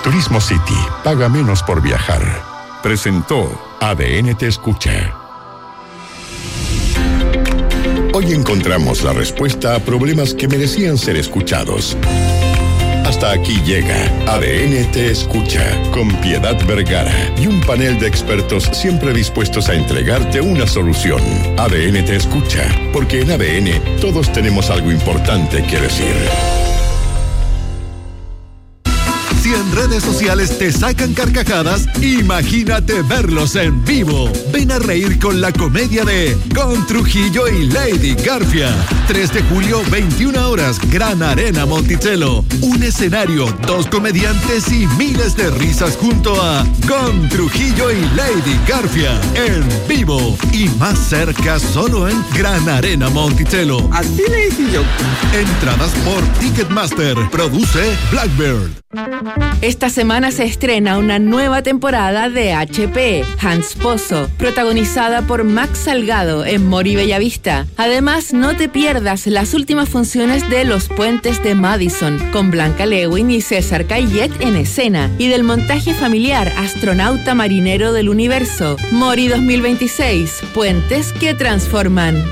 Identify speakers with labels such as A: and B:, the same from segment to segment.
A: Turismo City, paga menos por viajar. Presentó ADN Te Escucha. Hoy encontramos la respuesta a problemas que merecían ser escuchados. Hasta aquí llega ADN Te Escucha, con Piedad Vergara y un panel de expertos siempre dispuestos a entregarte una solución. ADN Te Escucha, porque en ADN todos tenemos algo importante que decir.
B: Si en redes sociales te sacan carcajadas, imagínate verlos en vivo. Ven a reír con la comedia de Con Trujillo y Lady Garfia. 3 de julio, 21 horas, Gran Arena Monticello. Un escenario, 2 comediantes y miles de risas junto a Con Trujillo y Lady Garfia. En vivo y más cerca solo en Gran Arena Monticello.
C: Así le hice yo.
B: Entradas por Ticketmaster. Produce Blackbird.
D: Esta semana se estrena una nueva temporada de HP, Hans Pozo, protagonizada por Max Salgado en Mori Bellavista. Además, no te pierdas las últimas funciones de Los Puentes de Madison, con Blanca Lewin y César Caillet en escena, y del montaje familiar Astronauta Marinero del Universo. Mori 2026, puentes que transforman.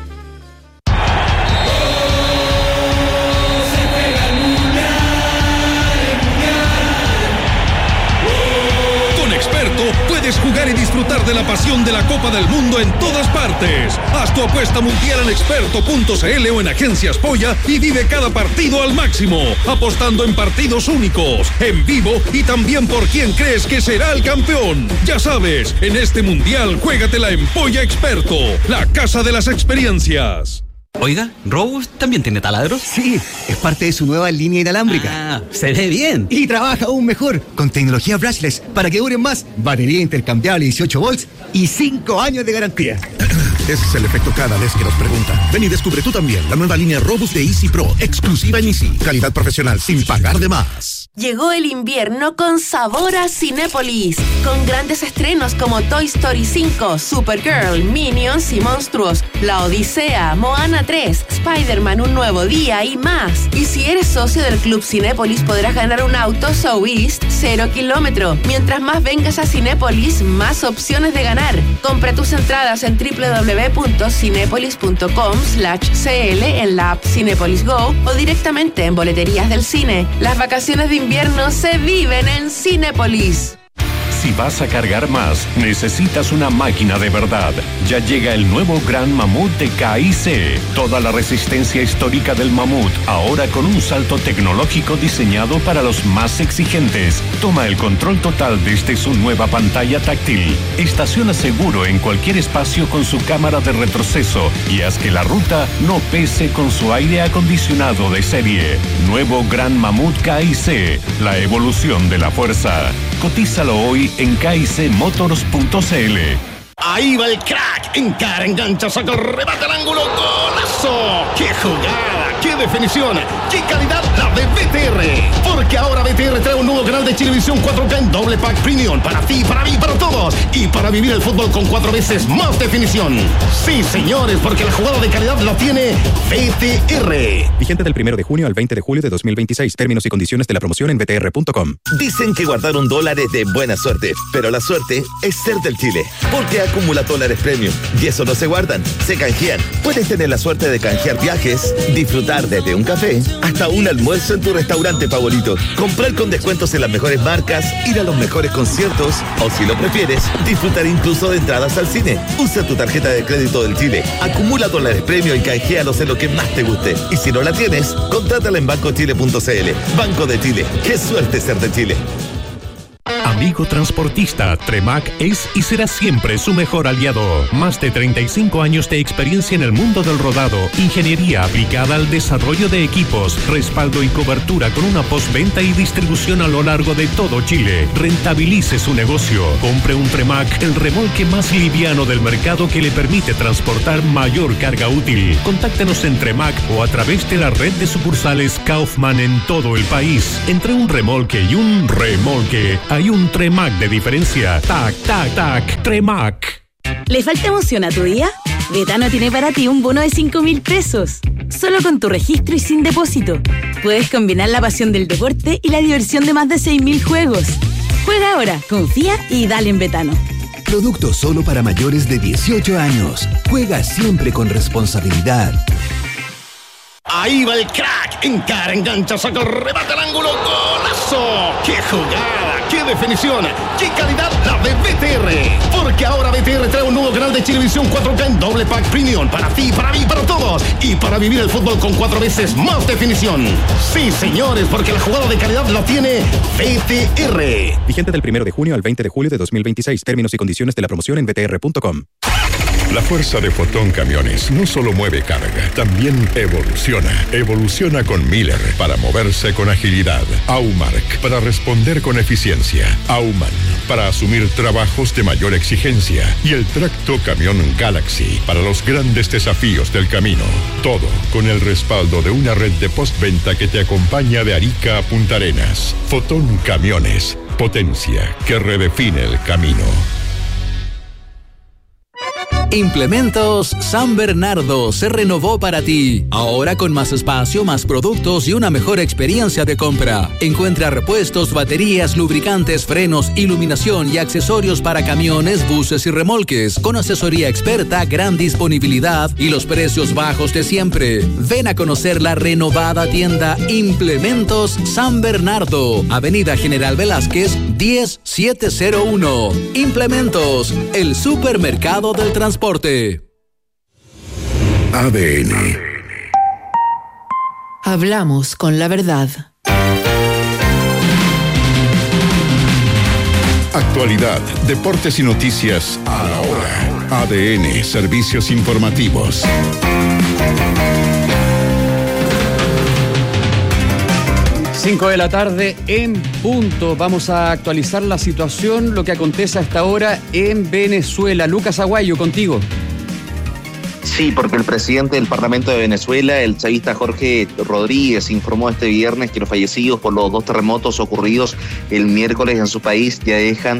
E: Puedes jugar y disfrutar de la pasión de la Copa del Mundo en todas partes. Haz tu apuesta mundial en experto.cl o en Agencias Polla y vive cada partido al máximo, apostando en partidos únicos, en vivo y también por quién crees que será el campeón. Ya sabes, en este mundial juégatela en Polla Experto, la casa de las experiencias.
F: Oiga, ¿Robust también tiene taladros?
C: Sí, es parte de su nueva línea inalámbrica.
F: Ah, se ve bien.
C: Y trabaja aún mejor, con tecnología brushless, para que duren más, batería intercambiable 18 volts y 5 años de garantía.
G: Ese es el efecto cada vez que nos preguntan. Ven y descubre tú también la nueva línea Robust de Easy Pro, exclusiva en Easy. Calidad profesional sin pagar de más.
D: Llegó el invierno con sabor a Cinépolis, con grandes estrenos como Toy Story 5, Supergirl, Minions y Monstruos, La Odisea, Moana 3, Spider-Man Un Nuevo Día y más. Y si eres socio del Club Cinépolis podrás ganar un auto So East 0 kilómetro. Mientras más vengas a Cinépolis, más opciones de ganar. Compra tus entradas en www.cinepolis.com/cl en la app Cinépolis Go o directamente en boleterías del cine. Las vacaciones de invierno se viven en Cinépolis.
H: Si vas a cargar más, necesitas una máquina de verdad. Ya llega el nuevo Gran Mamut de KIC. Toda la resistencia histórica del Mamut, ahora con un salto tecnológico diseñado para los más exigentes. Toma el control total desde su nueva pantalla táctil. Estaciona seguro en cualquier espacio con su cámara de retroceso y haz que la ruta no pese con su aire acondicionado de serie. Nuevo Gran Mamut KIC, la evolución de la fuerza. Cotízalo hoy en kicmotors.cl.
I: Ahí va el crack, encara, engancha, saca el remate al ángulo, ¡golazo! ¡Qué jugada! ¡Qué definición! ¡Qué calidad la de BTR! Porque ahora BTR trae un nuevo canal de Chilevisión 4K en doble pack premium para ti, para mí, para todos, y para vivir el fútbol con 4 veces más definición. Sí, señores, porque la jugada de calidad la tiene BTR.
J: Vigente del 1 de junio al 20 de julio de 2026. Términos y condiciones de la promoción en btr.com.
K: Dicen que guardar $1 es de buena suerte, pero la suerte es ser del Chile, porque acumula dólares premium y eso no se guardan, se canjean. Puedes tener la suerte de canjear viajes, disfrutar desde un café hasta un almuerzo en tu restaurante favorito, comprar con descuentos en las mejores marcas, ir a los mejores conciertos o, si lo prefieres, disfrutar incluso de entradas al cine. Usa tu tarjeta de crédito del Chile, acumula dólares premium y canjealos en lo que más te guste. Y si no la tienes, contrátala en bancochile.cl. Banco de Chile, qué suerte ser de Chile.
H: Amigo transportista, Tremac es y será siempre su mejor aliado. Más de 35 años de experiencia en el mundo del rodado, ingeniería aplicada al desarrollo de equipos, respaldo y cobertura con una postventa y distribución a lo largo de todo Chile. Rentabilice su negocio. Compre un Tremac, el remolque más liviano del mercado que le permite transportar mayor carga útil. Contáctenos en Tremac o a través de la red de sucursales Kaufman en todo el país. Entre un remolque y un remolque, hay un Tremac de diferencia. Tac, tac, tac, Tremac.
L: ¿Le falta emoción a tu día? Betano tiene para ti un bono de 5.000 pesos. solo con tu registro y sin depósito. Puedes combinar la pasión del deporte y la diversión de más de 6.000 juegos. Juega ahora, confía y dale en Betano.
M: Producto solo para mayores de 18 años. Juega siempre con responsabilidad.
I: Ahí va el crack, encara, engancha, saca, remata al ángulo, golazo. ¡Qué jugada! ¡Qué definición! ¡Qué calidad la de BTR! Porque ahora BTR trae un nuevo canal de Chilevisión 4K en doble pack premium para ti, para mí, para todos. Y para vivir el fútbol con 4 veces más definición. Sí, señores, porque la jugada de calidad la tiene BTR.
J: Vigente del 1 de junio al 20 de julio de 2026. Términos y condiciones de la promoción en btr.com.
A: La fuerza de Fotón Camiones no solo mueve carga, también evoluciona. Evoluciona con Miller para moverse con agilidad. Aumark para responder con eficiencia. Auman para asumir trabajos de mayor exigencia. Y el tracto camión Galaxy para los grandes desafíos del camino. Todo con el respaldo de una red de postventa que te acompaña de Arica a Punta Arenas. Fotón Camiones, potencia que redefine el camino.
N: Implementos San Bernardo se renovó para ti. Ahora con más espacio, más productos y una mejor experiencia de compra. Encuentra repuestos, baterías, lubricantes, frenos, iluminación y accesorios para camiones, buses y remolques. Con asesoría experta, gran disponibilidad y los precios bajos de siempre. Ven a conocer la renovada tienda Implementos San Bernardo. Avenida General Velázquez, 10701. Implementos, el supermercado del transporte.
A: ADN.
D: Hablamos con la verdad.
A: Actualidad, deportes y noticias a la hora. ADN, servicios informativos.
O: Cinco de la tarde en punto. Vamos a actualizar la situación, lo que acontece a esta hora en Venezuela. Lucas Aguayo, contigo.
P: Sí, porque el presidente del Parlamento de Venezuela, el chavista Jorge Rodríguez, informó este viernes que los fallecidos por los 2 terremotos ocurridos el miércoles en su país ya dejan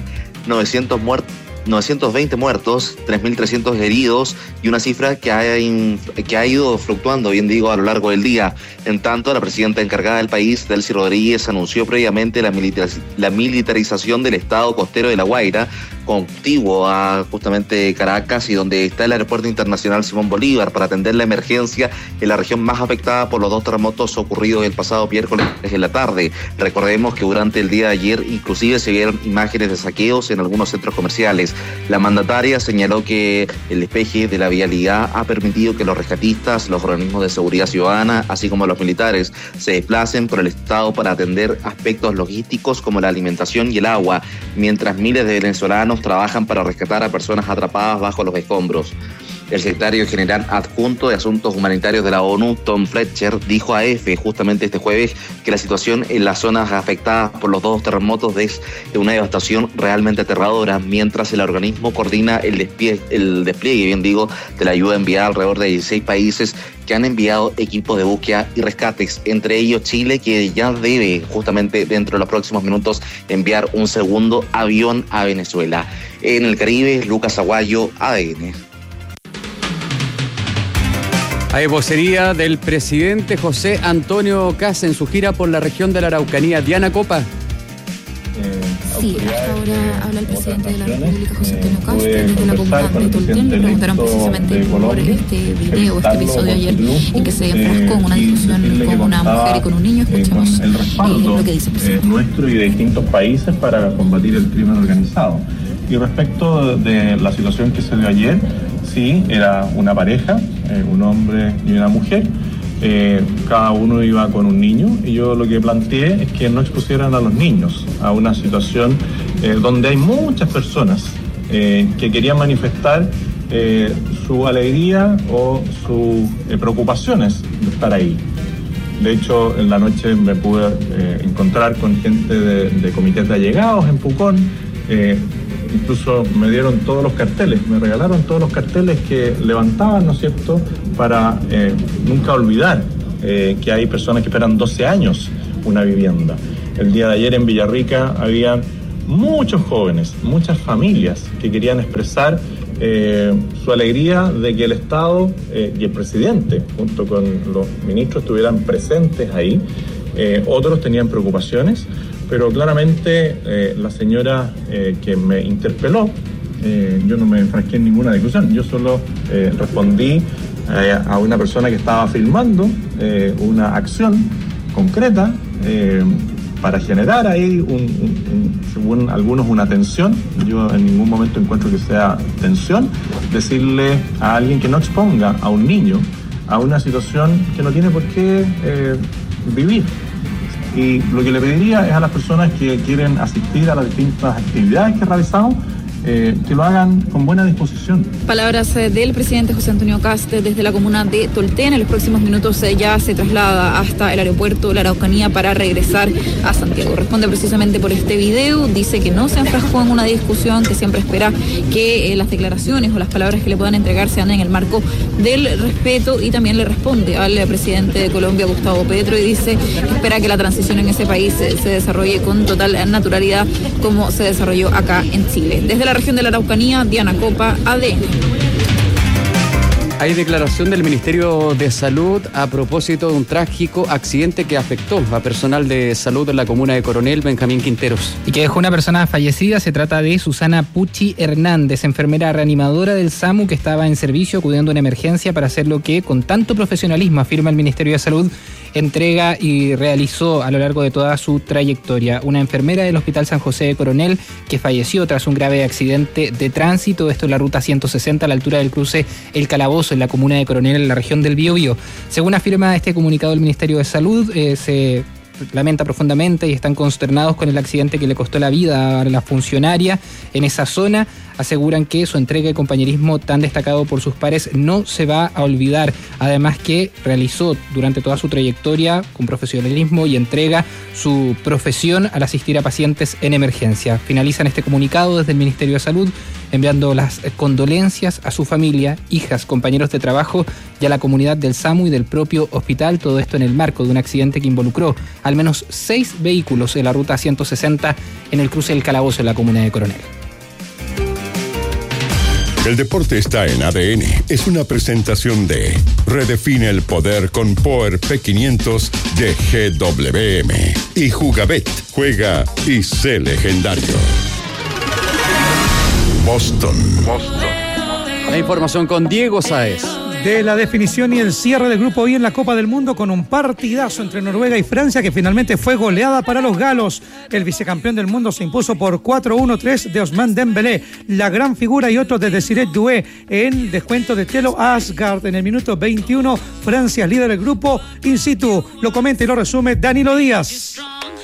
P: 920 muertos, 3.300 heridos y una cifra que ha ido fluctuando, bien digo, a lo largo del día. En tanto, la presidenta encargada del país, Delcy Rodríguez, anunció previamente la militarización del estado costero de La Guaira, contiguo a justamente Caracas y donde está el Aeropuerto Internacional Simón Bolívar, para atender la emergencia en la región más afectada por los 2 terremotos ocurridos el pasado miércoles en la tarde. Recordemos que durante el día de ayer inclusive se vieron imágenes de saqueos en algunos centros comerciales. La mandataria señaló que el despeje de la vialidad ha permitido que los rescatistas, los organismos de seguridad ciudadana, así como los militares, se desplacen por el estado para atender aspectos logísticos como la alimentación y el agua, mientras miles de venezolanos trabajan para rescatar a personas atrapadas bajo los escombros. El secretario general adjunto de Asuntos Humanitarios de la ONU, Tom Fletcher, dijo a EFE justamente este jueves que la situación en las zonas afectadas por los 2 terremotos es de una devastación realmente aterradora, mientras el organismo coordina el despliegue, bien digo, de la ayuda enviada alrededor de 16 países que han enviado equipos de búsqueda y rescates, entre ellos Chile, que ya debe justamente dentro de los próximos minutos enviar un segundo avión a Venezuela. En el Caribe, Lucas Aguayo, ADN.
O: Hay vocería del presidente José Antonio Kast en su gira por la región de la Araucanía. Diana Copa.
Q: Sí, hasta ahora habla el presidente de la República, José Antonio Kast, desde la comuna de Tultén. Le preguntaron precisamente por este video, este episodio ayer en que se enfrascó en una discusión con una mujer y con un niño. Escuchemos lo que dice el presidente.
R: Nuestro y de distintos países para combatir el crimen organizado. Y respecto de la situación que se dio ayer, sí, era una pareja, un hombre y una mujer. Cada uno iba con un niño y yo lo que planteé es que no expusieran a los niños a una situación donde hay muchas personas que querían manifestar su alegría o sus preocupaciones de estar ahí. De hecho, en la noche me pude encontrar con gente de comités de allegados en Pucón. Incluso me dieron todos los carteles, me regalaron todos los carteles que levantaban, ¿no es cierto?, para nunca olvidar que hay personas que esperan 12 años una vivienda. El día de ayer en Villarrica había muchos jóvenes, muchas familias que querían expresar su alegría de que el Estado y el presidente, junto con los ministros, estuvieran presentes ahí. Otros tenían preocupaciones, pero claramente la señora que me interpeló, yo no me enfrasqué en ninguna discusión, yo solo respondí a una persona que estaba filmando una acción concreta para generar ahí, según algunos, una tensión. Yo en ningún momento encuentro que sea tensión decirle a alguien que no exponga a un niño a una situación que no tiene por qué vivir. Y lo que le pediría es a las personas que quieren asistir a las distintas actividades que realizamos, que lo hagan con buena disposición.
Q: Palabras del presidente José Antonio Kast desde la comuna de Tolten. En los próximos minutos ya se traslada hasta el aeropuerto La Araucanía para regresar a Santiago. Responde precisamente por este video, dice que no se enfrascó en una discusión, que siempre espera que las declaraciones o las palabras que le puedan entregar sean en el marco del respeto, y también le responde al presidente de Colombia, Gustavo Petro, y dice que espera que la transición en ese país se desarrolle con total naturalidad como se desarrolló acá en Chile. Desde la región de la Araucanía, Diana Copa, ADN.
O: Hay declaración del Ministerio de Salud a propósito de un trágico accidente que afectó a personal de salud en la comuna de Coronel, Benjamín Quinteros.
S: Y que dejó una persona fallecida. Se trata de Susana Pucci Hernández, enfermera reanimadora del SAMU que estaba en servicio acudiendo a una emergencia para hacer lo que con tanto profesionalismo, afirma el Ministerio de Salud, entrega y realizó a lo largo de toda su trayectoria. Una enfermera del Hospital San José de Coronel que falleció tras un grave accidente de tránsito, esto en la ruta 160 a la altura del cruce El Calabozo, en la comuna de Coronel, en la región del Biobío. Según afirma este comunicado del Ministerio de Salud, se lamenta profundamente y están consternados con el accidente que le costó la vida a la funcionaria en esa zona. Aseguran que su entrega y compañerismo tan destacado por sus pares no se va a olvidar. Además que realizó durante toda su trayectoria con profesionalismo y entrega su profesión al asistir a pacientes en emergencia. Finalizan este comunicado desde el Ministerio de Salud enviando las condolencias a su familia, hijas, compañeros de trabajo y a la comunidad del SAMU y del propio hospital. Todo esto en el marco de un accidente que involucró al menos 6 vehículos en la ruta 160 en el cruce del Calabozo en la comuna de Coronel.
A: El deporte está en ADN. Es una presentación de Redefine el poder con Power P500 de GWM. Y Jugabet. Juega y sé legendario. Boston.
O: La información con Diego Sáez.
T: De la definición y el cierre del Grupo I en la Copa del Mundo, con un partidazo entre Noruega y Francia que finalmente fue goleada para los galos. El vicecampeón del mundo se impuso por 4-1-3 de Ousmane Dembélé, la gran figura, y otro de Desiré Doué en descuento de Thelo Asgard en el minuto 21. Francia es líder del grupo. In situ lo comenta y lo resume Danilo Díaz.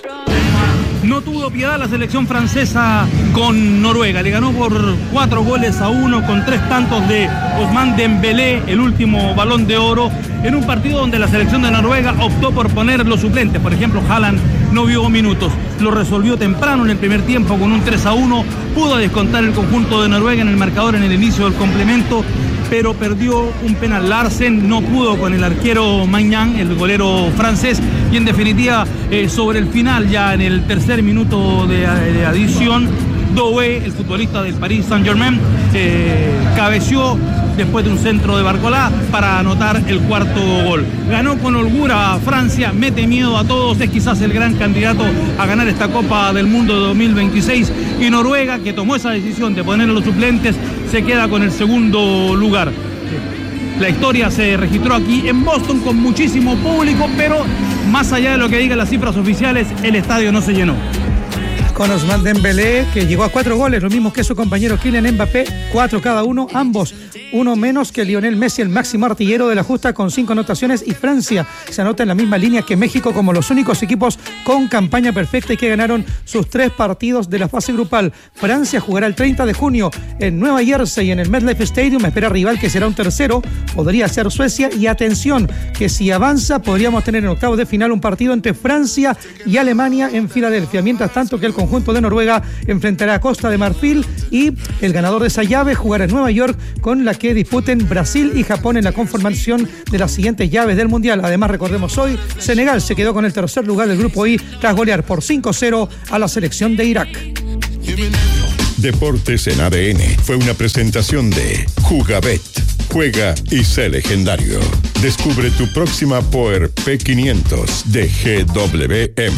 U: No tuvo piedad la selección francesa con Noruega. Le ganó por 4-1 con 3 tantos de Ousmane Dembélé, el último Balón de Oro, en un partido donde la selección de Noruega optó por poner los suplentes. Por ejemplo, Haaland no vio minutos. Lo resolvió temprano en el primer tiempo con un 3-1. Pudo descontar el conjunto de Noruega en el marcador en el inicio del complemento, pero perdió un penal. Larsen no pudo con el arquero Maignan, el golero francés, y en definitiva sobre el final, ya en el tercer minuto de adición, Doué, el futbolista del Paris Saint-Germain, cabeció después de un centro de Barcolá para anotar el cuarto gol. Ganó con holgura a Francia, mete miedo a todos, es quizás el gran candidato a ganar esta Copa del Mundo de 2026, y Noruega, que tomó esa decisión de poner a los suplentes, se queda con el segundo lugar. La historia se registró aquí en Boston con muchísimo público, pero más allá de lo que digan las cifras oficiales, el estadio no se llenó.
T: Con Ousmane Dembélé, que llegó a 4 goles, lo mismo que su compañero Kylian Mbappé, 4 cada uno, ambos uno menos que Lionel Messi, el máximo artillero de la justa, con 5 anotaciones, y Francia se anota en la misma línea que México como los únicos equipos con campaña perfecta y que ganaron sus 3 partidos de la fase grupal. Francia jugará el 30 de junio en Nueva Jersey, en el MetLife Stadium, espera rival que será un tercero, podría ser Suecia, y atención, que si avanza podríamos tener en octavos de final un partido entre Francia y Alemania en Filadelfia. Mientras tanto que el conjunto de Noruega enfrentará a Costa de Marfil, y el ganador de esa llave jugará en Nueva York, con la que disputen Brasil y Japón en la conformación de las siguientes llaves del Mundial. Además, recordemos hoy, Senegal se quedó con el tercer lugar del Grupo I tras golear por 5-0 a la selección de Irak.
A: Deportes en ADN fue una presentación de Jugabet. Juega y sé legendario. Descubre tu próxima Power P500 de GWM.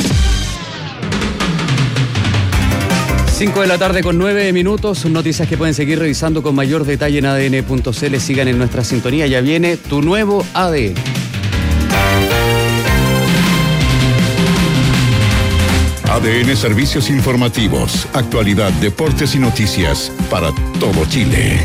O: 5 de la tarde con 9 minutos. Noticias que pueden seguir revisando con mayor detalle en adn.cl. Sigan en nuestra sintonía. Ya viene tu nuevo ADN.
A: ADN Servicios Informativos, actualidad, deportes y noticias para todo Chile.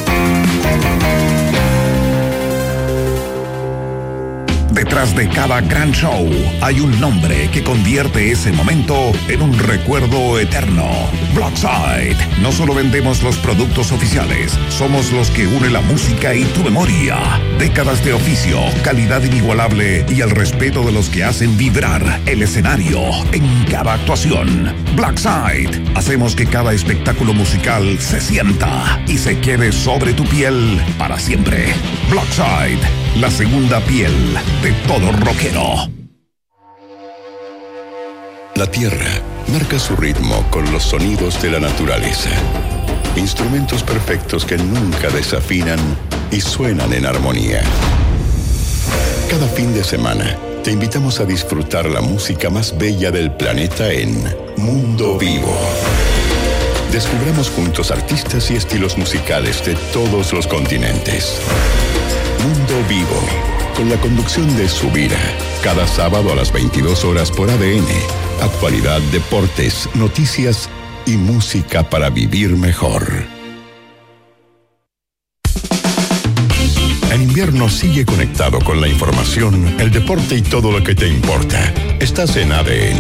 G: Detrás de cada gran show hay un nombre que convierte ese momento en un recuerdo eterno. Blackside. No solo vendemos los productos oficiales, somos los que une la música y tu memoria. Décadas de oficio, calidad inigualable y el respeto de los que hacen vibrar el escenario en cada actuación. Blackside. Hacemos que cada espectáculo musical se sienta y se quede sobre tu piel para siempre. Blackside. La segunda piel de todo rockero.
A: La tierra marca su ritmo con los sonidos de la naturaleza. Instrumentos perfectos que nunca desafinan y suenan en armonía. Cada fin de semana te invitamos a disfrutar la música más bella del planeta en Mundo Vivo. Descubramos juntos artistas y estilos musicales de todos los continentes. Mundo Vivo, con la conducción de Subira, cada sábado a las 22 horas por ADN. Actualidad, deportes, noticias y música para vivir mejor. En invierno sigue conectado con la información, el deporte y todo lo que te importa. Estás en ADN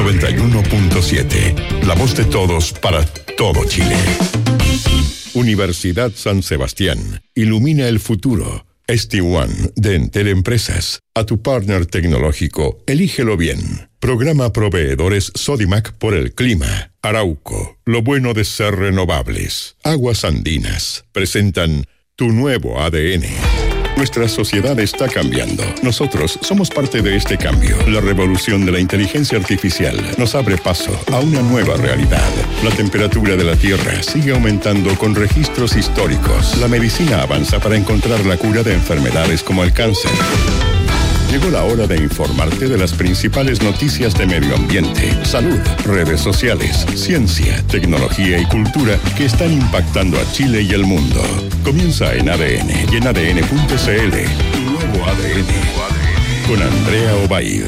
A: 91.7, la voz de todos para todo Chile. Universidad San Sebastián, ilumina el futuro. ST1 de Entel Empresas. A tu partner tecnológico, elígelo bien. Programa Proveedores Sodimac por el clima. Arauco, lo bueno de ser renovables. Aguas Andinas presentan tu nuevo ADN. Nuestra sociedad está cambiando. Nosotros somos parte de este cambio. La revolución de la inteligencia artificial nos abre paso a una nueva realidad. La temperatura de la Tierra sigue aumentando con registros históricos. La medicina avanza para encontrar la cura de enfermedades como el cáncer. Llegó la hora de informarte de las principales noticias de medio ambiente, salud, redes sociales, ciencia, tecnología y cultura que están impactando a Chile y el mundo. Comienza en ADN y en ADN.cl. Tu nuevo ADN. Con Andrea Obaid.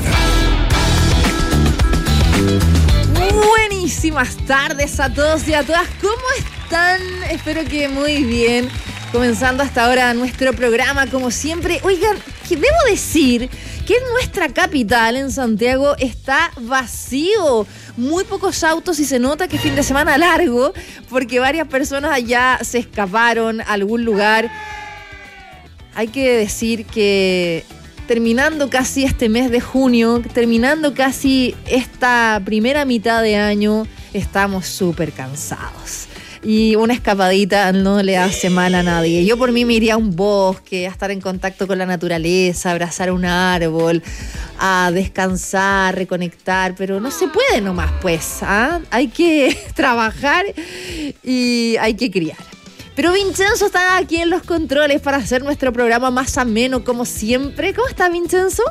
B: Buenísimas tardes a todos y a todas. ¿Cómo están? Espero que muy bien. Comenzando hasta ahora nuestro programa, como siempre. Oigan, que debo decir que en nuestra capital, en Santiago, está vacío. Muy pocos autos y se nota que fin de semana largo, porque varias personas allá se escaparon a algún lugar. Hay que decir que terminando casi este mes de junio, terminando casi esta primera mitad de año, estamos súper cansados. Y una escapadita no le hace mal a nadie. Yo por mí me iría a un bosque, a estar en contacto con la naturaleza, a abrazar un árbol, a descansar, reconectar, pero no se puede nomás, pues. Hay que trabajar y hay que criar. Pero Vincenzo está aquí en los controles para hacer nuestro programa más ameno, como siempre. ¿Cómo está, Vincenzo?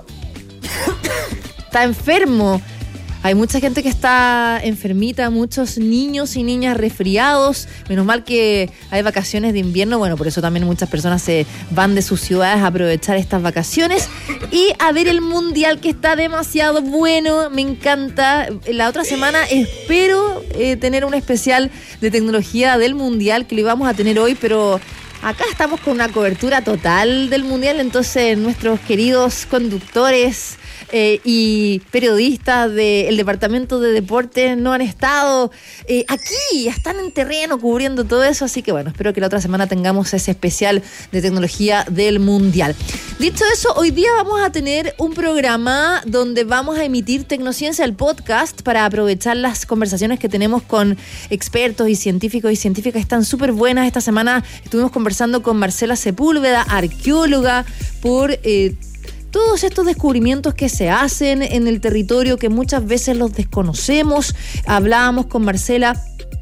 B: Está enfermo. Hay mucha gente que está enfermita, muchos niños y niñas resfriados. Menos mal que hay vacaciones de invierno. Bueno, por eso también muchas personas se van de sus ciudades a aprovechar estas vacaciones y a ver el mundial, que está demasiado bueno. Me encanta. La otra semana espero tener un especial de tecnología del mundial, que lo íbamos a tener hoy, pero acá estamos con una cobertura total del mundial. Entonces nuestros queridos conductores y periodistas del Departamento de Deportes no han estado aquí, están en terreno cubriendo todo eso, así que bueno, espero que la otra semana tengamos ese especial de tecnología del Mundial. Dicho eso, hoy día vamos a tener un programa donde vamos a emitir Tecnociencia, el podcast, para aprovechar las conversaciones que tenemos con expertos y científicos y científicas. Están súper buenas. Esta semana estuvimos conversando con Marcela Sepúlveda, arqueóloga, por todos estos descubrimientos que se hacen en el territorio, que muchas veces los desconocemos. Hablábamos con Marcela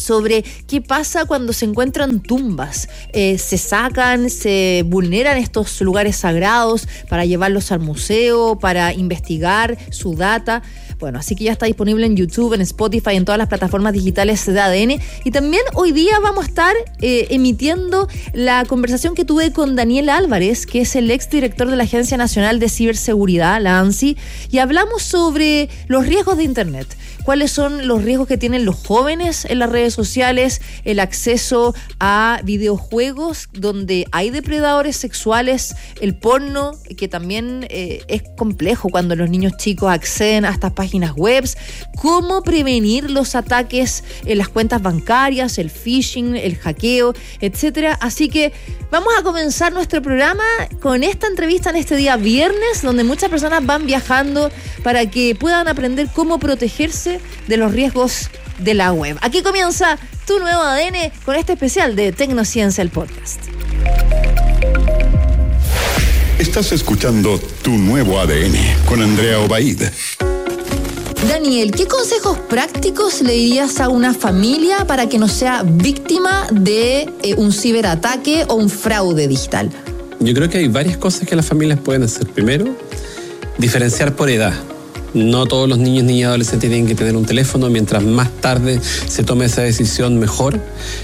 B: sobre qué pasa cuando se encuentran tumbas. Se sacan, se vulneran estos lugares sagrados para llevarlos al museo, para investigar su data. Bueno, así que ya está disponible en YouTube, en Spotify, en todas las plataformas digitales de ADN. Y también hoy día vamos a estar emitiendo la conversación que tuve con Daniel Álvarez, que es el exdirector de la Agencia Nacional de Ciberseguridad, la ANSI, y hablamos sobre los riesgos de Internet. ¿Cuáles son los riesgos que tienen los jóvenes en las redes sociales? El acceso a videojuegos donde hay depredadores sexuales, el porno, que también es complejo cuando los niños chicos acceden a estas páginas web. ¿Cómo prevenir los ataques en las cuentas bancarias, el phishing, el hackeo, etcétera? Así que vamos a comenzar nuestro programa con esta entrevista en este día viernes, donde muchas personas van viajando para que puedan aprender cómo protegerse de los riesgos de la web. Aquí comienza Tu Nuevo ADN con este especial de Tecnociencia, el podcast.
A: Estás escuchando Tu Nuevo ADN con Andrea Obaid.
B: Daniel, ¿qué consejos prácticos le dirías a una familia para que no sea víctima de un ciberataque o un fraude digital?
E: Yo creo que hay varias cosas que las familias pueden hacer. Primero, diferenciar por edad. No todos los niños, niñas y adolescentes tienen que tener un teléfono. Mientras más tarde se tome esa decisión, mejor.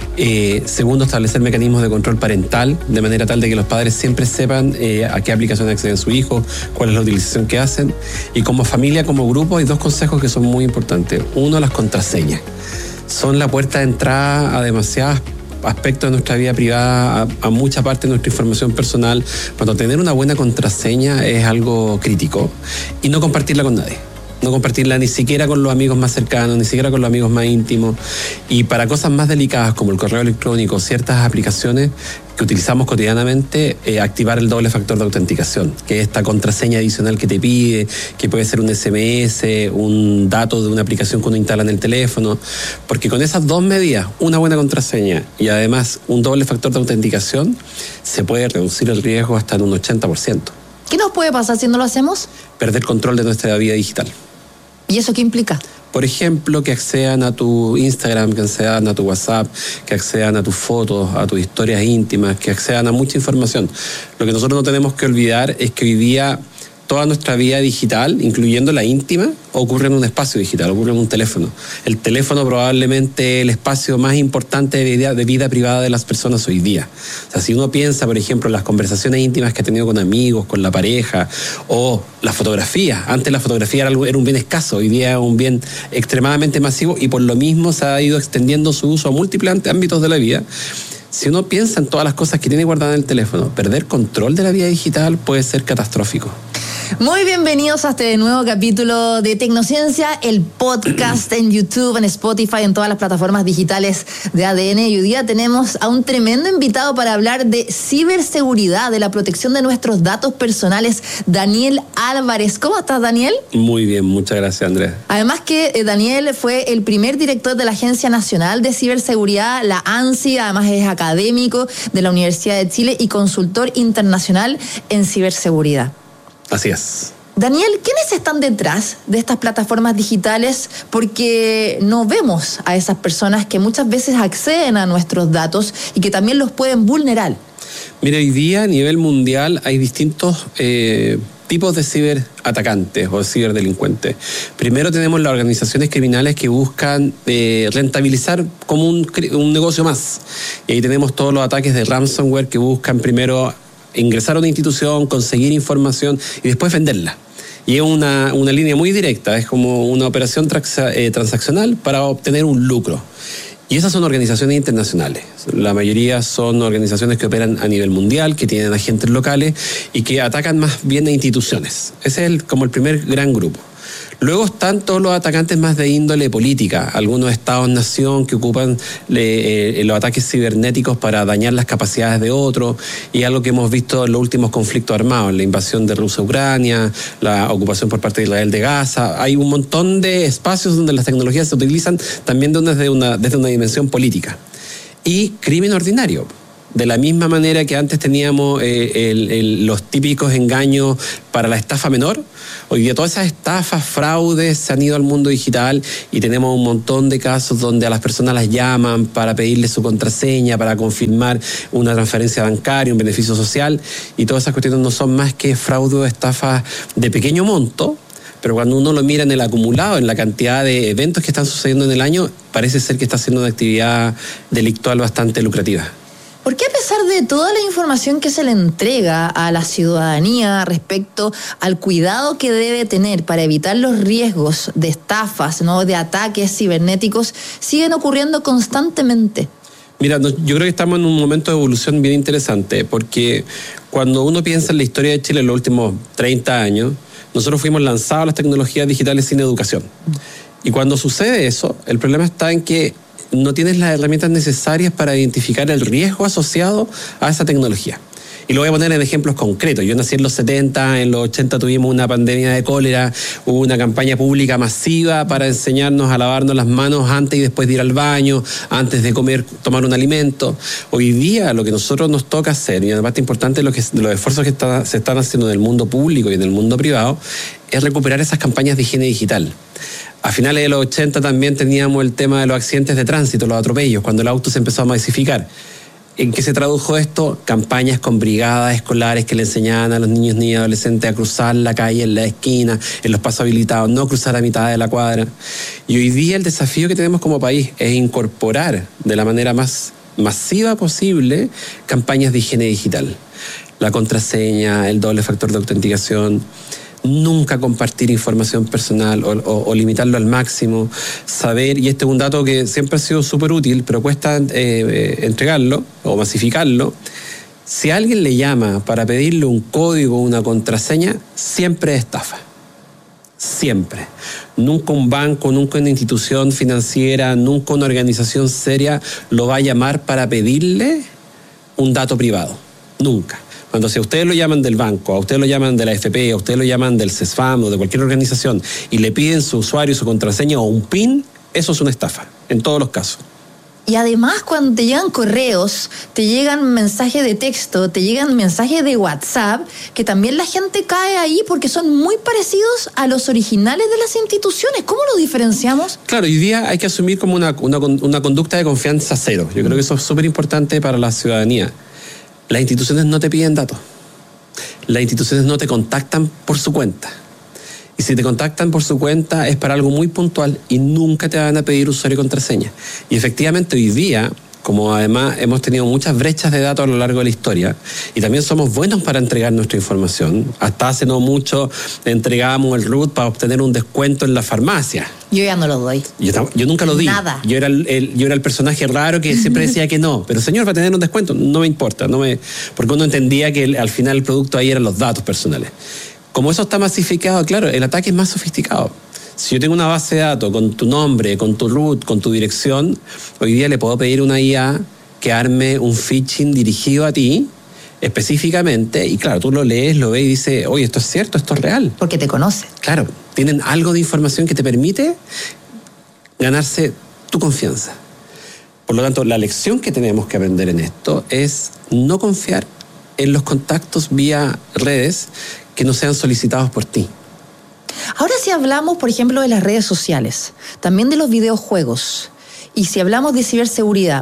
E: Segundo, establecer mecanismos de control parental, de manera tal de que los padres siempre sepan a qué aplicación acceden su hijo, cuál es la utilización que hacen. Y como familia, como grupo, hay dos consejos que son muy importantes. Uno, las contraseñas. Son la puerta de entrada a demasiadas aspectos de nuestra vida privada, a mucha parte de nuestra información personal. Cuando tener una buena contraseña es algo crítico. Y no compartirla con nadie. No compartirla ni siquiera con los amigos más cercanos, ni siquiera con los amigos más íntimos. Y para cosas más delicadas como el correo electrónico, ciertas aplicaciones que utilizamos cotidianamente, activar el doble factor de autenticación, que es esta contraseña adicional que te pide, que puede ser un SMS, un dato de una aplicación que uno instala en el teléfono, porque con esas dos medidas, una buena contraseña y además un doble factor de autenticación, se puede reducir el riesgo hasta en un 80%.
B: ¿Qué nos puede pasar si no lo hacemos?
E: Perder control de nuestra vida digital.
B: ¿Y eso qué implica?
E: Por ejemplo, que accedan a tu Instagram, que accedan a tu WhatsApp, que accedan a tus fotos, a tus historias íntimas, que accedan a mucha información. Lo que nosotros no tenemos que olvidar es que hoy día toda nuestra vida digital, incluyendo la íntima, ocurre en un espacio digital, ocurre en un teléfono. El teléfono probablemente es el espacio más importante de vida privada de las personas hoy día. O sea, si uno piensa, por ejemplo, en las conversaciones íntimas que ha tenido con amigos, con la pareja, o las fotografías. Antes la fotografía era un bien escaso, hoy día es un bien extremadamente masivo y por lo mismo se ha ido extendiendo su uso a múltiples ámbitos de la vida. Si uno piensa en todas las cosas que tiene guardadas en el teléfono, perder control de la vida digital puede ser catastrófico.
B: Muy bienvenidos a este nuevo capítulo de Tecnociencia, el podcast en YouTube, en Spotify, en todas las plataformas digitales de ADN. Y hoy día tenemos a un tremendo invitado para hablar de ciberseguridad, de la protección de nuestros datos personales, Daniel Álvarez. ¿Cómo estás, Daniel?
E: Muy bien, muchas gracias, Andrés.
B: Además que Daniel fue el primer director de la Agencia Nacional de Ciberseguridad, la ANSI, además es académico de la Universidad de Chile y consultor internacional en ciberseguridad.
E: Así es.
B: Daniel, ¿quiénes están detrás de estas plataformas digitales? Porque no vemos a esas personas que muchas veces acceden a nuestros datos y que también los pueden vulnerar.
E: Mira, hoy día a nivel mundial hay distintos tipos de ciberatacantes o ciberdelincuentes. Primero tenemos las organizaciones criminales que buscan rentabilizar como un negocio más. Y ahí tenemos todos los ataques de ransomware que buscan primero ingresar a una institución, conseguir información y después venderla. Y es una línea muy directa, es como una operación transaccional para obtener un lucro. Y esas son organizaciones internacionales. La mayoría son organizaciones que operan a nivel mundial, que tienen agentes locales y que atacan más bien a instituciones. Ese es como el primer gran grupo. Luego están todos los atacantes más de índole política, algunos estados-nación que ocupan los ataques cibernéticos para dañar las capacidades de otros, y algo que hemos visto en los últimos conflictos armados, la invasión de Rusia a Ucrania, la ocupación por parte de Israel de Gaza. Hay un montón de espacios donde las tecnologías se utilizan también desde una dimensión política. Y crimen ordinario. De la misma manera que antes teníamos los típicos engaños para la estafa menor, hoy día todas esas estafas, fraudes se han ido al mundo digital y tenemos un montón de casos donde a las personas las llaman para pedirle su contraseña, para confirmar una transferencia bancaria, un beneficio social, y todas esas cuestiones no son más que fraude o estafas de pequeño monto, pero cuando uno lo mira en el acumulado, en la cantidad de eventos que están sucediendo en el año, parece ser que está siendo una actividad delictual bastante lucrativa.
B: ¿Por qué a pesar de toda la información que se le entrega a la ciudadanía respecto al cuidado que debe tener para evitar los riesgos de estafas, ¿no?, de ataques cibernéticos, siguen ocurriendo constantemente?
E: Mira, yo creo que estamos en un momento de evolución bien interesante, porque cuando uno piensa en la historia de Chile en los últimos 30 años, nosotros fuimos lanzados a las tecnologías digitales sin educación. Y cuando sucede eso, el problema está en que no tienes las herramientas necesarias para identificar el riesgo asociado a esa tecnología. Y lo voy a poner en ejemplos concretos. Yo nací en los 70, en los 80 tuvimos una pandemia de cólera, hubo una campaña pública masiva para enseñarnos a lavarnos las manos antes y después de ir al baño, antes de comer, tomar un alimento. Hoy día lo que nosotros nos toca hacer, y además importante de los esfuerzos que se están haciendo en el mundo público y en el mundo privado, es recuperar esas campañas de higiene digital. A finales de los 80 también teníamos el tema de los accidentes de tránsito, los atropellos, cuando el auto se empezó a masificar. ¿En qué se tradujo esto? Campañas con brigadas escolares que le enseñaban a los niños y adolescentes a cruzar la calle en la esquina, en los pasos habilitados, no cruzar a mitad de la cuadra. Y hoy día el desafío que tenemos como país es incorporar de la manera más masiva posible campañas de higiene digital. La contraseña, el doble factor de autenticación, nunca compartir información personal o limitarlo al máximo, saber, y este es un dato que siempre ha sido súper útil, pero cuesta entregarlo o masificarlo. Si alguien le llama para pedirle un código o una contraseña, siempre es estafa. Siempre. Nunca un banco, nunca una institución financiera, nunca una organización seria lo va a llamar para pedirle un dato privado. Nunca. Cuando si a ustedes lo llaman del banco, a ustedes lo llaman de la AFP, a ustedes lo llaman del CESFAM o de cualquier organización y le piden su usuario, su contraseña o un PIN, eso es una estafa, en todos los casos.
B: Y además cuando te llegan correos, te llegan mensajes de texto, te llegan mensajes de WhatsApp, que también la gente cae ahí porque son muy parecidos a los originales de las instituciones. ¿Cómo lo diferenciamos?
E: Claro, hoy día hay que asumir como una conducta de confianza cero. Yo creo que eso es súper importante para la ciudadanía. Las instituciones no te piden datos. Las instituciones no te contactan por su cuenta. Y si te contactan por su cuenta es para algo muy puntual y nunca te van a pedir usuario y contraseña. Y efectivamente hoy día, como además hemos tenido muchas brechas de datos a lo largo de la historia, y también somos buenos para entregar nuestra información. Hasta hace no mucho entregábamos el RUT para obtener un descuento en la farmacia.
B: Yo ya no lo doy.
E: Yo nunca lo di.
B: Nada.
E: Yo era el personaje raro que siempre decía que no. Pero señor, va a tener un descuento. No me importa. Porque uno entendía que al final el producto ahí eran los datos personales. Como eso está masificado, claro, el ataque es más sofisticado. Si yo tengo una base de datos con tu nombre, con tu root, con tu dirección, hoy día le puedo pedir a una IA que arme un phishing dirigido a ti específicamente, y claro, tú lo lees, lo ves y dices, oye, esto es cierto, esto es real.
B: Porque te conoce.
E: Claro, tienen algo de información que te permite ganarse tu confianza. Por lo tanto, la lección que tenemos que aprender en esto es no confiar en los contactos vía redes que no sean solicitados por ti.
B: Ahora si hablamos, por ejemplo, de las redes sociales, también de los videojuegos, y si hablamos de ciberseguridad,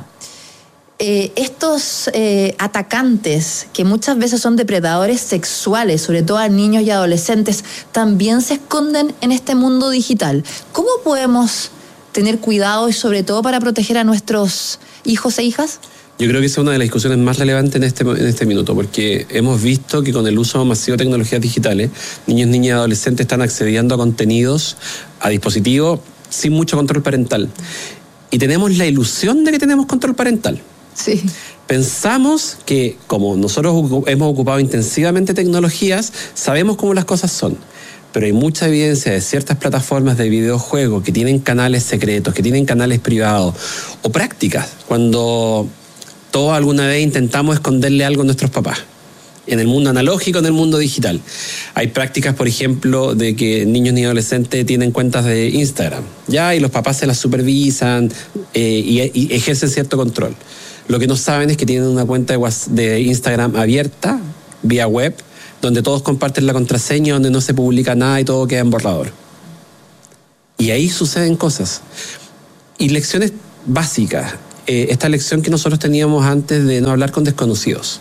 B: estos atacantes que muchas veces son depredadores sexuales, sobre todo a niños y adolescentes, también se esconden en este mundo digital. ¿Cómo podemos tener cuidado y sobre todo para proteger a nuestros hijos e hijas?
E: Yo creo que esa es una de las discusiones más relevantes en este minuto, porque hemos visto que con el uso masivo de tecnologías digitales, niños, niñas y adolescentes están accediendo a contenidos, a dispositivos, sin mucho control parental. Y tenemos la ilusión de que tenemos control parental.
B: Sí.
E: Pensamos que, como nosotros hemos ocupado intensivamente tecnologías, sabemos cómo las cosas son. Pero hay mucha evidencia de ciertas plataformas de videojuegos que tienen canales secretos, que tienen canales privados, o prácticas, cuando todos alguna vez intentamos esconderle algo a nuestros papás, en el mundo analógico, en el mundo digital. Hay prácticas, por ejemplo, de que niños y adolescentes tienen cuentas de Instagram, y los papás se las supervisan y ejercen cierto control. Lo que no saben es que tienen una cuenta de Instagram abierta, vía web, donde todos comparten la contraseña, donde no se publica nada y todo queda en borrador. Y ahí suceden cosas. Y lecciones básicas. Esta lección que nosotros teníamos antes de no hablar con desconocidos.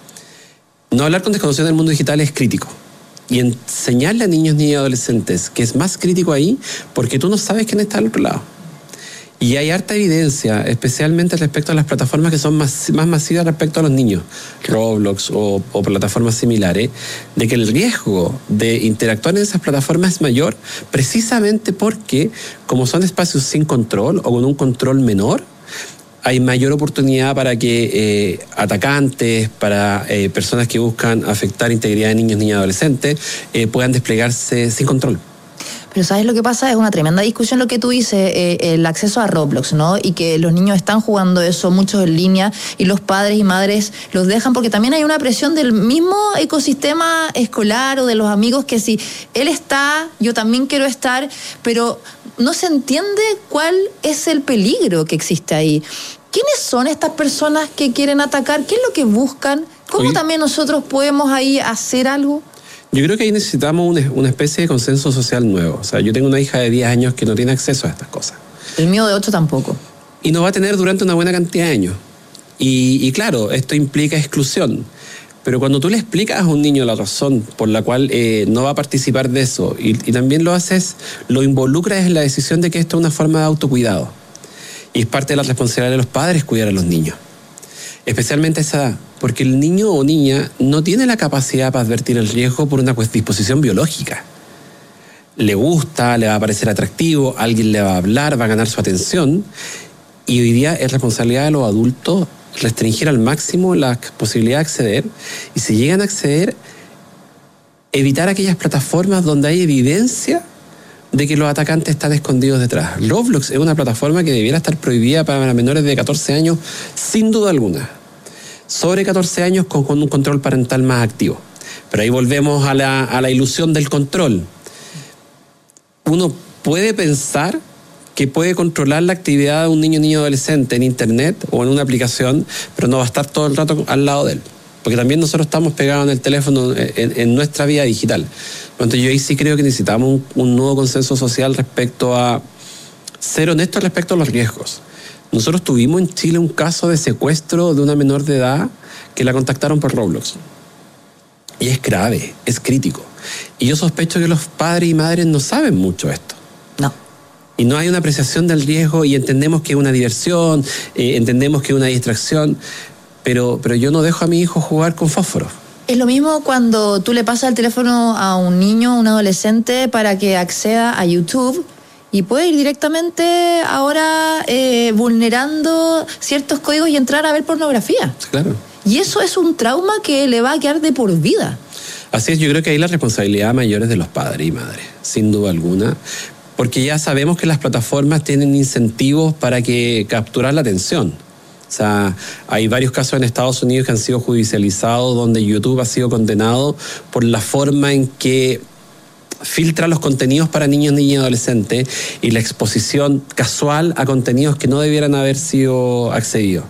E: No hablar con desconocidos en el mundo digital es crítico. Y enseñarle a niños, niñas y adolescentes que es más crítico ahí porque tú no sabes quién está al otro lado. Y hay harta evidencia, especialmente respecto a las plataformas que son más masivas respecto a los niños, Roblox o plataformas similares, de que el riesgo de interactuar en esas plataformas es mayor precisamente porque, como son espacios sin control o con un control menor, hay mayor oportunidad para que atacantes, para personas que buscan afectar integridad de niños, niñas y adolescentes, puedan desplegarse sin control.
F: Pero ¿sabes lo que pasa? Es una tremenda discusión lo que tú dices, el acceso a Roblox, ¿no? Y que los niños están jugando eso, muchos en línea, y los padres y madres los dejan, porque también hay una presión del mismo ecosistema escolar o de los amigos que si él está, yo también quiero estar, pero no se entiende cuál es el peligro que existe ahí. ¿Quiénes son estas personas que quieren atacar? ¿Qué es lo que buscan? ¿Cómo también nosotros podemos ahí hacer algo?
E: Yo creo que ahí necesitamos una especie de consenso social nuevo. O sea, yo tengo una hija de 10 años que no tiene acceso a estas cosas.
F: El mío de 8 tampoco.
E: Y no va a tener durante una buena cantidad de años. Y claro, esto implica exclusión. Pero cuando tú le explicas a un niño la razón por la cual no va a participar de eso y también lo involucras en la decisión de que esto es una forma de autocuidado. Y es parte de la responsabilidad de los padres cuidar a los niños. Especialmente a esa edad. Porque el niño o niña no tiene la capacidad para advertir el riesgo por una disposición biológica. Le gusta, le va a parecer atractivo, alguien le va a hablar, va a ganar su atención. Y hoy día es responsabilidad de los adultos restringir al máximo la posibilidad de acceder. Y si llegan a acceder, evitar aquellas plataformas donde hay evidencia de que los atacantes están escondidos detrás. Roblox es una plataforma que debiera estar prohibida para menores de 14 años, sin duda alguna. Sobre 14 años con un control parental más activo. Pero ahí volvemos a la ilusión del control. Uno puede pensar que puede controlar la actividad de un niño, niña, adolescente en internet o en una aplicación, pero no va a estar todo el rato al lado de él. Porque también nosotros estamos pegados en el teléfono en nuestra vida digital. Entonces yo ahí sí creo que necesitamos un nuevo consenso social respecto a ser honestos respecto a los riesgos. Nosotros tuvimos en Chile un caso de secuestro de una menor de edad que la contactaron por Roblox. Y es grave, es crítico. Y yo sospecho que los padres y madres no saben mucho esto.
F: No.
E: Y no hay una apreciación del riesgo y entendemos que es una diversión, entendemos que es una distracción, pero yo no dejo a mi hijo jugar con fósforo.
F: Es lo mismo cuando tú le pasas el teléfono a un niño, un adolescente, para que acceda a YouTube. Y puede ir directamente ahora vulnerando ciertos códigos y entrar a ver pornografía.
E: Claro.
F: Y eso es un trauma que le va a quedar de por vida.
E: Así es, yo creo que ahí la responsabilidad mayor es de los padres y madres, sin duda alguna. Porque ya sabemos que las plataformas tienen incentivos para capturar la atención. O sea, hay varios casos en Estados Unidos que han sido judicializados donde YouTube ha sido condenado por la forma en que filtra los contenidos para niños, niñas y adolescentes y la exposición casual a contenidos que no debieran haber sido accedidos.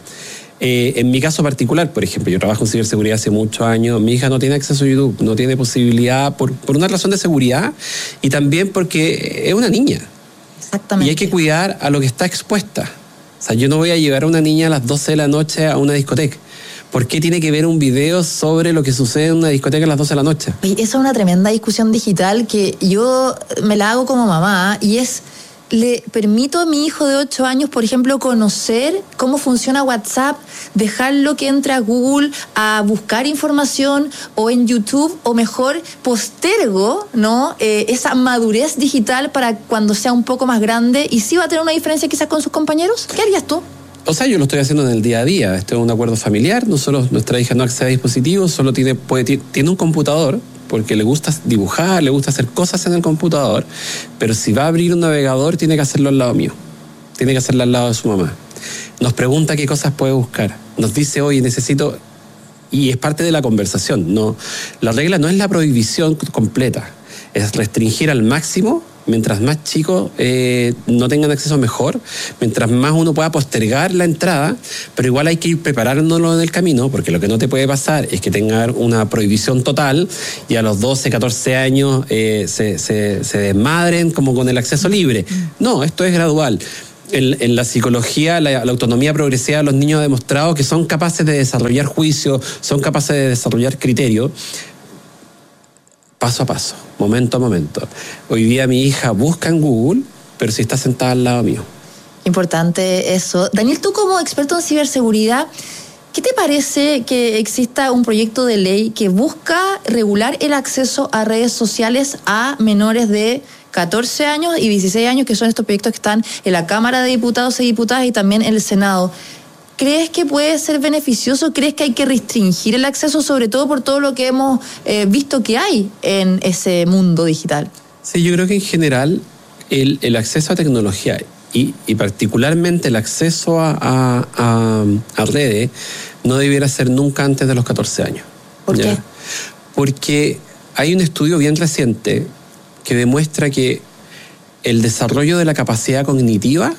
E: En mi caso particular, por ejemplo, yo trabajo en ciberseguridad hace muchos años, mi hija no tiene acceso a YouTube, no tiene posibilidad por una razón de seguridad y también porque es una niña.
F: Exactamente.
E: Y hay que cuidar a lo que está expuesta. O sea, yo no voy a llevar a una niña a las 12 de la noche a una discoteca. ¿Por qué tiene que ver un video sobre lo que sucede en una discoteca a las 12 de la noche?
F: Oye, esa es una tremenda discusión digital que yo me la hago como mamá y es, le permito a mi hijo de 8 años, por ejemplo, conocer cómo funciona WhatsApp, dejarlo que entre a Google a buscar información o en YouTube, o mejor postergo, ¿no? Esa madurez digital para cuando sea un poco más grande y sí va a tener una diferencia quizás con sus compañeros. ¿Qué harías tú?
E: O sea, yo lo estoy haciendo en el día a día. Esto es un acuerdo familiar. Nuestra hija no accede a dispositivos, solo tiene un computador, porque le gusta dibujar, le gusta hacer cosas en el computador, pero si va a abrir un navegador, tiene que hacerlo al lado mío. Tiene que hacerlo al lado de su mamá. Nos pregunta qué cosas puede buscar. Nos dice, oye, necesito... Y es parte de la conversación. No, la regla no es la prohibición completa, es restringir al máximo Mientras más chicos no tengan acceso, mejor. Mientras más uno pueda postergar la entrada, pero igual hay que ir preparándolo en el camino, porque lo que no te puede pasar es que tenga una prohibición total y a los 12, 14 años se desmadren como con el acceso libre. No, esto es gradual. En la psicología, la autonomía progresiva de los niños ha demostrado que son capaces de desarrollar juicio, son capaces de desarrollar criterio, paso a paso, momento a momento. Hoy día mi hija busca en Google, pero si está sentada al lado mío.
F: Importante eso. Daniel, tú como experto en ciberseguridad, ¿qué te parece que exista un proyecto de ley que busca regular el acceso a redes sociales a menores de 14 años y 16 años, que son estos proyectos que están en la Cámara de Diputados y Diputadas y también en el Senado? ¿Crees que puede ser beneficioso? ¿Crees que hay que restringir el acceso, sobre todo por todo lo que hemos visto que hay en ese mundo digital?
E: Sí, yo creo que en general el acceso a tecnología y particularmente el acceso a redes no debiera ser nunca antes de los 14 años.
F: ¿Por qué?
E: Porque hay un estudio bien reciente que demuestra que el desarrollo de la capacidad cognitiva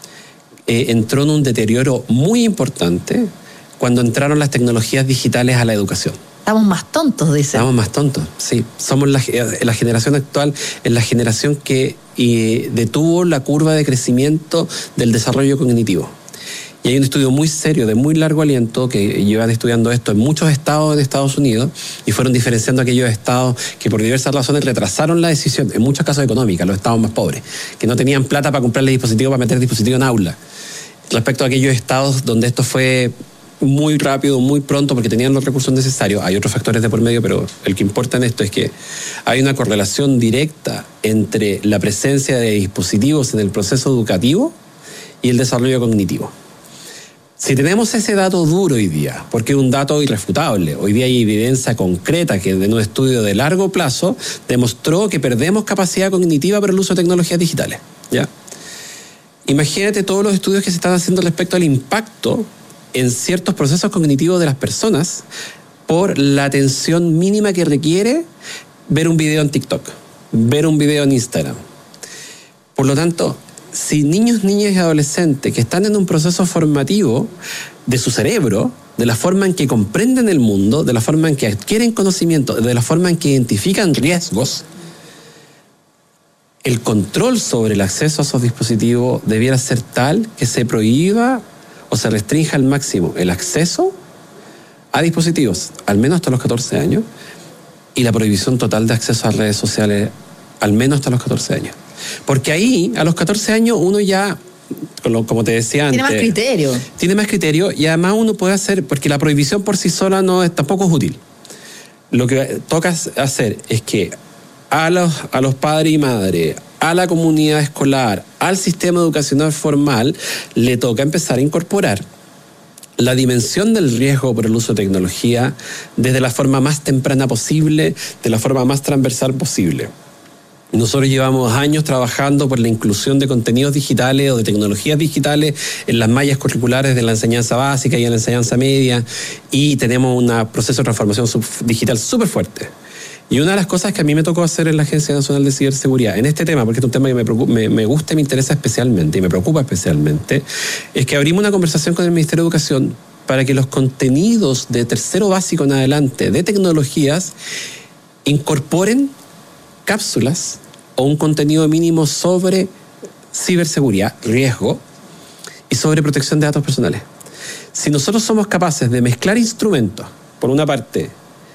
E: entró en un deterioro muy importante cuando entraron las tecnologías digitales a la educación.
F: Estamos más tontos, dice.
E: Estamos más tontos, sí. Somos la generación actual, es la generación que detuvo la curva de crecimiento del desarrollo cognitivo. Y hay un estudio muy serio, de muy largo aliento, que llevan estudiando esto en muchos estados de Estados Unidos y fueron diferenciando aquellos estados que por diversas razones retrasaron la decisión, en muchos casos económicas, los estados más pobres, que no tenían plata para comprarle dispositivos, para meter dispositivos en aula. Respecto a aquellos estados donde esto fue muy rápido, muy pronto, porque tenían los recursos necesarios. Hay otros factores de por medio, pero el que importa en esto es que hay una correlación directa entre la presencia de dispositivos en el proceso educativo y el desarrollo cognitivo. Si tenemos ese dato duro hoy día, porque es un dato irrefutable, hoy día hay evidencia concreta que en un estudio de largo plazo demostró que perdemos capacidad cognitiva por el uso de tecnologías digitales, ¿ya? Imagínate todos los estudios que se están haciendo respecto al impacto en ciertos procesos cognitivos de las personas por la atención mínima que requiere ver un video en TikTok, ver un video en Instagram. Por lo tanto, si niños, niñas y adolescentes que están en un proceso formativo de su cerebro, de la forma en que comprenden el mundo, de la forma en que adquieren conocimiento, de la forma en que identifican riesgos, el control sobre el acceso a esos dispositivos debiera ser tal que se prohíba o se restrinja al máximo el acceso a dispositivos, al menos hasta los 14 años, y la prohibición total de acceso a redes sociales, al menos hasta los 14 años. Porque ahí, a los 14 años, uno ya, como te decía antes...
F: Tiene más criterio.
E: Tiene más criterio y además uno puede hacer, porque la prohibición por sí sola tampoco es útil. Lo que toca hacer es que a los padres y madres, a la comunidad escolar, al sistema educacional formal, le toca empezar a incorporar la dimensión del riesgo por el uso de tecnología desde la forma más temprana posible, de la forma más transversal posible. Nosotros llevamos años trabajando por la inclusión de contenidos digitales o de tecnologías digitales en las mallas curriculares de la enseñanza básica y en la enseñanza media, y tenemos un proceso de transformación digital súper fuerte. Y una de las cosas que a mí me tocó hacer en la Agencia Nacional de Ciberseguridad, en este tema, porque es un tema que me gusta y me interesa especialmente y me preocupa especialmente, es que abrimos una conversación con el Ministerio de Educación para que los contenidos de tercero básico en adelante de tecnologías incorporen cápsulas o un contenido mínimo sobre ciberseguridad, riesgo y sobre protección de datos personales. Si nosotros somos capaces de mezclar instrumentos, por una parte,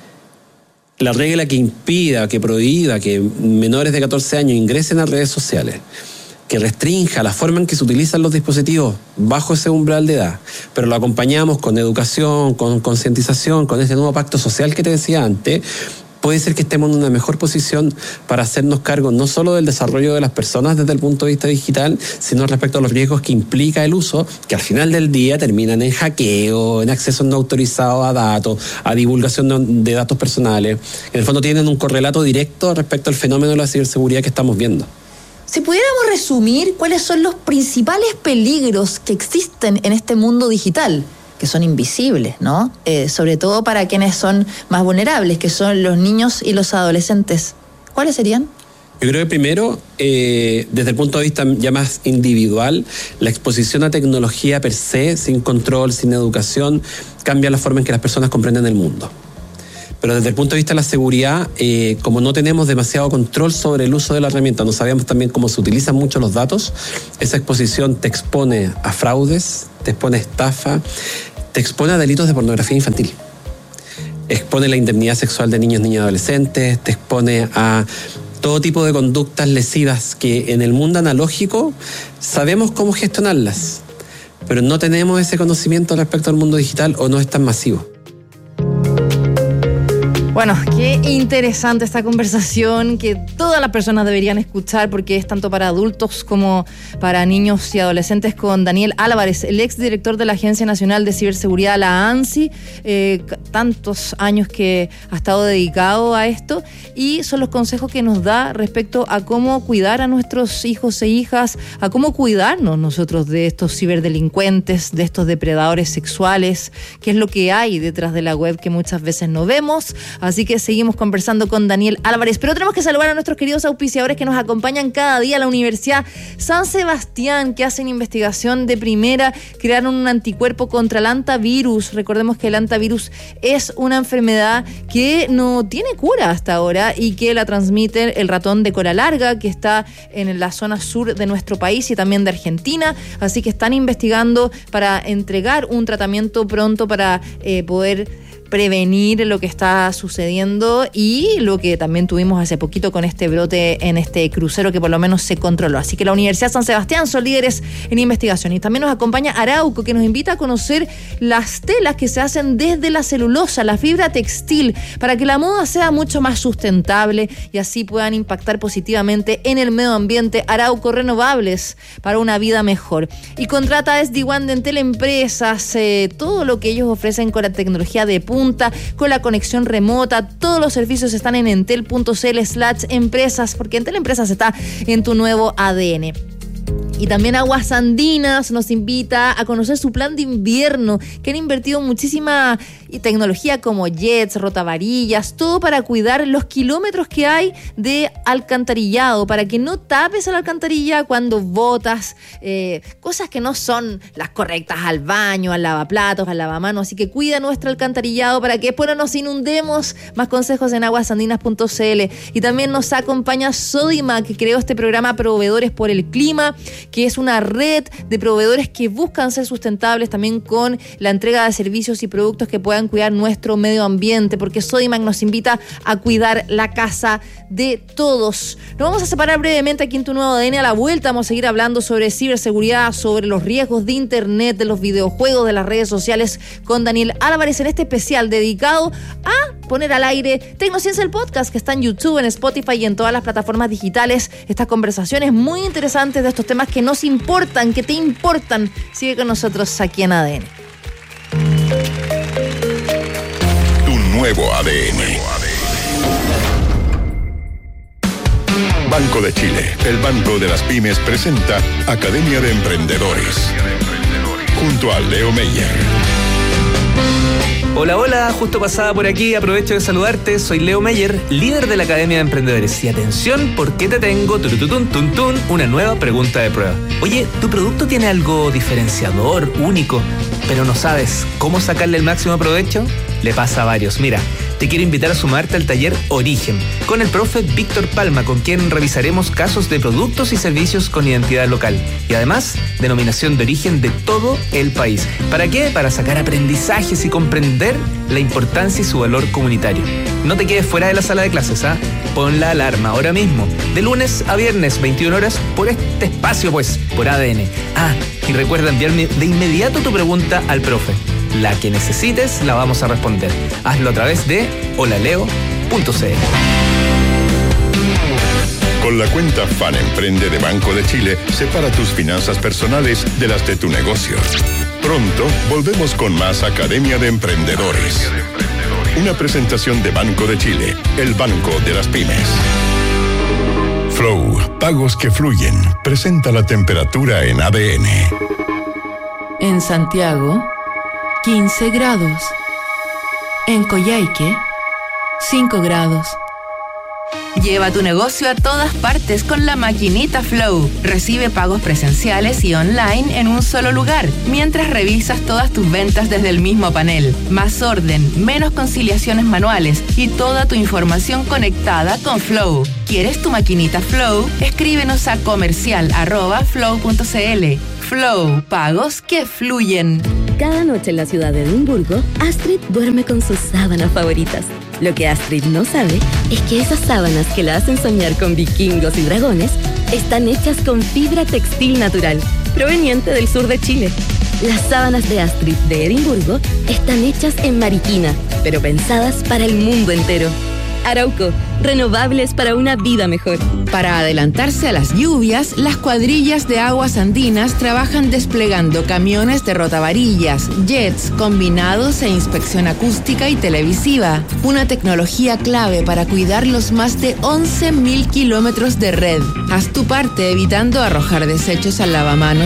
E: la regla que impida, que prohíba que menores de 14 años ingresen a redes sociales, que restrinja la forma en que se utilizan los dispositivos bajo ese umbral de edad, pero lo acompañamos con educación, con concientización, con ese nuevo pacto social que te decía antes, puede ser que estemos en una mejor posición para hacernos cargo no solo del desarrollo de las personas desde el punto de vista digital, sino respecto a los riesgos que implica el uso, que al final del día terminan en hackeo, en acceso no autorizado a datos, a divulgación de datos personales. En el fondo tienen un correlato directo respecto al fenómeno de la ciberseguridad que estamos viendo.
F: Si pudiéramos resumir cuáles son los principales peligros que existen en este mundo digital, que son invisibles, ¿no? Sobre todo para quienes son más vulnerables, que son los niños y los adolescentes. ¿Cuáles serían?
E: Yo creo que primero, desde el punto de vista ya más individual, la exposición a tecnología per se, sin control, sin educación, cambia la forma en que las personas comprenden el mundo. Pero desde el punto de vista de la seguridad, como no tenemos demasiado control sobre el uso de la herramienta, no sabemos también cómo se utilizan mucho los datos, esa exposición te expone a fraudes, te expone a estafa, te expone a delitos de pornografía infantil. Expone la indemnidad sexual de niños, niñas y adolescentes, te expone a todo tipo de conductas lesivas que en el mundo analógico sabemos cómo gestionarlas, pero no tenemos ese conocimiento respecto al mundo digital o no es tan masivo.
B: Bueno, qué interesante esta conversación que todas las personas deberían escuchar porque es tanto para adultos como para niños y adolescentes con Daniel Álvarez, el exdirector de la Agencia Nacional de Ciberseguridad, la ANSI, tantos años que ha estado dedicado a esto y son los consejos que nos da respecto a cómo cuidar a nuestros hijos e hijas, a cómo cuidarnos nosotros de estos ciberdelincuentes, de estos depredadores sexuales, qué es lo que hay detrás de la web que muchas veces no vemos. Así que seguimos conversando con Daniel Álvarez. Pero tenemos que saludar a nuestros queridos auspiciadores que nos acompañan cada día. La Universidad San Sebastián, que hacen investigación de primera, crearon un anticuerpo contra el hantavirus. Recordemos que el hantavirus es una enfermedad que no tiene cura hasta ahora y que la transmite el ratón de cola larga, que está en la zona sur de nuestro país y también de Argentina. Así que están investigando para entregar un tratamiento pronto para poder prevenir lo que está sucediendo y lo que también tuvimos hace poquito con este brote en este crucero que por lo menos se controló. Así que la Universidad San Sebastián son líderes en investigación. Y también nos acompaña Arauco, que nos invita a conocer las telas que se hacen desde la celulosa, la fibra textil, para que la moda sea mucho más sustentable y así puedan impactar positivamente en el medio ambiente. Arauco, renovables para una vida mejor. Y contrata SD-WAN de Entel Empresas, todo lo que ellos ofrecen con la tecnología de punta, con la conexión remota. Todos los servicios están en entel.cl/empresas, porque Entel Empresas está en tu nuevo ADN. Y también Aguas Andinas nos invita a conocer su plan de invierno, que han invertido muchísima tecnología como jets, rotavarillas, todo para cuidar los kilómetros que hay de alcantarillado, para que no tapes la alcantarilla cuando botas cosas que no son las correctas al baño, al lavaplatos, al lavamanos. Así que cuida nuestro alcantarillado para que después no nos inundemos. Más consejos en aguasandinas.cl. Y también nos acompaña Sodimac, que creó este programa Proveedores por el Clima, que es una red de proveedores que buscan ser sustentables también con la entrega de servicios y productos que puedan cuidar nuestro medio ambiente, porque Sodimac nos invita a cuidar la casa de todos. Nos vamos a separar brevemente aquí en Tu Nuevo ADN. A la vuelta vamos a seguir hablando sobre ciberseguridad, sobre los riesgos de internet, de los videojuegos, de las redes sociales con Daniel Álvarez en este especial dedicado a poner al aire Tecnociencia, el podcast, que está en YouTube, en Spotify y en todas las plataformas digitales. Estas conversaciones muy interesantes de estos temas que nos importan, que te importan. Sigue con nosotros aquí en ADN.
A: Tu nuevo ADN. Banco de Chile, el banco de las pymes, presenta Academia de Emprendedores. Junto a Leo Meyer.
C: Hola, hola, justo pasaba por aquí, aprovecho de saludarte, soy Leo Meyer, líder de la Academia de Emprendedores. Y atención, porque te tengo una nueva pregunta de prueba. Oye, ¿tu producto tiene algo diferenciador, único, pero no sabes cómo sacarle el máximo provecho? Le pasa a varios. Mira, te quiero invitar a sumarte al taller Origen con el profe Víctor Palma, con quien revisaremos casos de productos y servicios con identidad local y además denominación de origen de todo el país. ¿Para qué? Para sacar aprendizajes y comprender la importancia y su valor comunitario. No te quedes fuera de la sala de clases, ¿ah? Pon la alarma ahora mismo, de lunes a viernes, 21 horas, por este espacio, pues, por ADN. Ah, y recuerda enviarme de inmediato tu pregunta al profe. La que necesites la vamos a responder. Hazlo a través de holaleo.cl.
A: Con la cuenta Fan Emprende de Banco de Chile, separa tus finanzas personales de las de tu negocio. Pronto volvemos con más Academia de Emprendedores. Una presentación de Banco de Chile, el banco de las pymes. Flow, pagos que fluyen, presenta la temperatura en ADN.
D: En Santiago, 15 grados. En Coyhaique, 5 grados. Lleva tu negocio a todas partes con la maquinita Flow. Recibe pagos presenciales y online en un solo lugar, mientras revisas todas tus ventas desde el mismo panel. Más orden, menos conciliaciones manuales y toda tu información conectada con Flow. ¿Quieres tu maquinita Flow? Escríbenos a comercial@flow.cl. Flow, pagos que fluyen.
K: Cada noche en la ciudad de Edimburgo, Astrid duerme con sus sábanas favoritas. Lo que Astrid no sabe es que esas sábanas que la hacen soñar con vikingos y dragones están hechas con fibra textil natural, proveniente del sur de Chile. Las sábanas de Astrid de Edimburgo están hechas en Mariquina, pero pensadas para el mundo entero. Arauco, renovables para una vida mejor.
D: Para adelantarse a las lluvias, las cuadrillas de aguas andinas trabajan desplegando camiones de rotavarillas, jets, combinados e inspección acústica y televisiva. Una tecnología clave para cuidar los más de 11.000 kilómetros de red. Haz tu parte evitando arrojar desechos al lavamanos